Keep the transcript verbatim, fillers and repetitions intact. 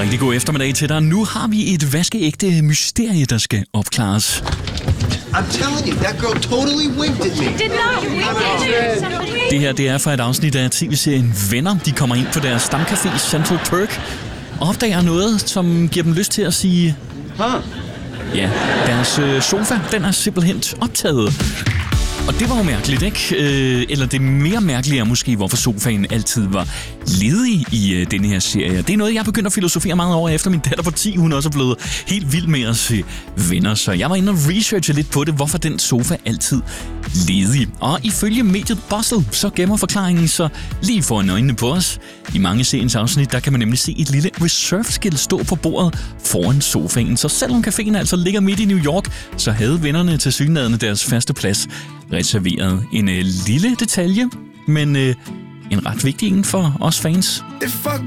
Rigtig god eftermiddag til dig. Nu har vi et vaskeægte mysterie, der skal opklares. I'm telling you, that girl totally winked at me. Did not wink at you. Det her, det er fra et afsnit af tv-serien Venner. De kommer ind på deres stamcafé Central Perk og opdager noget, som giver dem lyst til at sige... Huh? Ja, deres øh, sofa, den er simpelthen optaget. Og det var jo mærkeligt, ikke? Øh, eller det mere mærkelige er måske, hvorfor sofaen altid var ledig i øh, denne her serie. Det er noget, jeg begynder at filosofere meget over, efter min datter på ti, hun også er blevet helt vild med at se Venner. Så jeg var inde og researche lidt på det, hvorfor den sofa altid ledig. Og ifølge mediet Bustle, så gemmer forklaringen så lige foran øjnene på os. I mange seriens afsnit, der kan man nemlig se et lille reserve-skilt stå på bordet foran sofaen. Så selvom caféen altså ligger midt i New York, så havde vennerne tilsyneladende deres faste plads reserveret. En øh, lille detalje, men øh, en ret vigtig en for os fans. It fucked